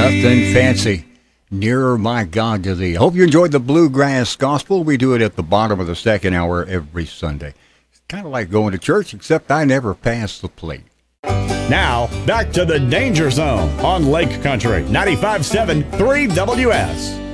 Nothing fancy. Nearer, my God, to thee. Hope you enjoyed the Bluegrass Gospel. We do it at the bottom of the second hour every Sunday. It's kind of like going to church, except I never pass the plate. Now, back to the Danger Zone on Lake Country 95.7 3WS.